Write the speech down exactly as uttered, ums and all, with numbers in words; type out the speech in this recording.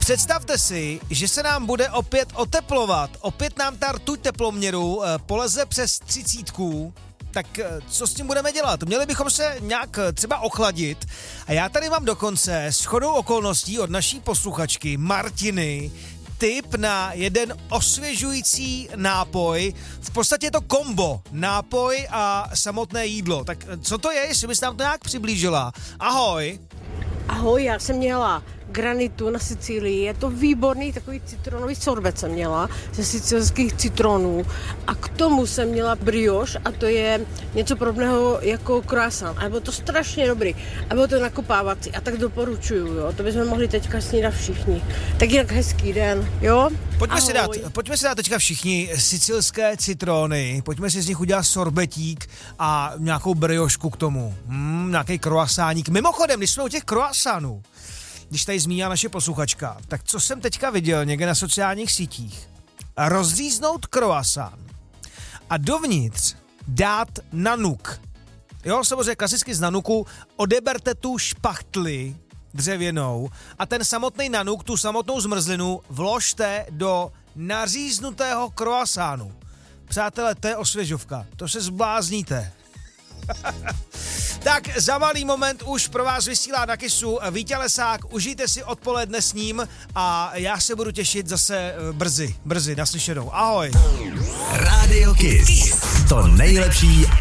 Představte si, že se nám bude opět oteplovat. Opět nám ta rtuť teploměru poleze přes třicítku. Tak co s tím budeme dělat? Měli bychom se nějak třeba ochladit. A já tady mám dokonce shodou okolností od naší posluchačky Martiny tip na jeden osvěžující nápoj. V podstatě je to kombo. Nápoj a samotné jídlo. Tak co to je, jestli bys nám to nějak přiblížila? Ahoj. Ahoj, já jsem měla granitu na Sicílii, je to výborný takový citronový sorbet jsem měla ze sicilských citronů a k tomu jsem měla brioche a to je něco podobného jako croissant a bylo to strašně dobrý a bylo to nakopávací a tak doporučuju, jo, to bychom mohli teďka snídat všichni. Tak jinak hezký den, jo? Pojďme si, dát, pojďme si dát teďka všichni sicilské citrony, pojďme si z nich udělat sorbetík a nějakou briošku k tomu, hmm, nějaký croissáník. Mimochodem, když jsme u těch croissantů, když tady zmínila naše posluchačka, tak co jsem teďka viděl někde na sociálních sítích? Rozříznout croissant a dovnitř dát nanuk. Jo, samozřejmě klasicky z nanuku odeberte tu špachtli dřevěnou a ten samotný nanuk, tu samotnou zmrzlinu vložte do naříznutého croissantu. Přátelé, to je osvěžovka, to se zblázníte. Tak za malý moment už pro vás vysílá na Kissu Vítě Lesák, užijte si odpoledne s ním a já se budu těšit zase brzy, brzy, naslyšenou. Ahoj. Radio Kiss, to nejlepší